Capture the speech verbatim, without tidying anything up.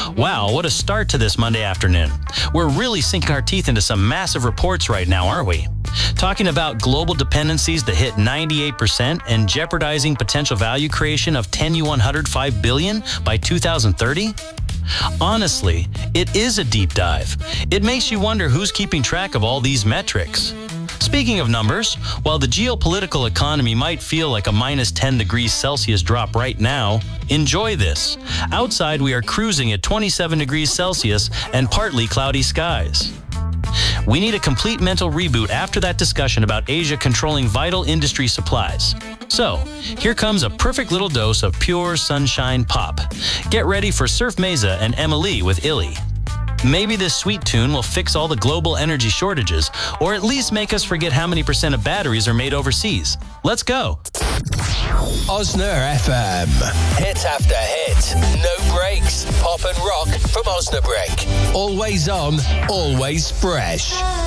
Wow, what a start to this Monday afternoon. We're really sinking our teeth into some massive reports right now, aren't we? Talking about global dependencies that hit ninety-eight percent and jeopardizing potential value creation of ten U one hundred five billion dollars by two thousand thirty? Honestly, it is a deep dive. It makes you wonder who's keeping track of all these metrics. Speaking of numbers, while the geopolitical economy might feel like a minus ten degrees Celsius drop right now, enjoy this. Outside, we are cruising at twenty-seven degrees Celsius and partly cloudy skies. We need a complete mental reboot after that discussion about Asia controlling vital industry supplies. So, here comes a perfect little dose of pure sunshine pop. Get ready for Surf Mesa and Emily with Illy. Maybe this sweet tune will fix all the global energy shortages, or at least make us forget how many percent of batteries are made overseas. Let's go. Osna F M. Hit after hit. No breaks. Pop and rock from Osnabrück. Always on, always fresh.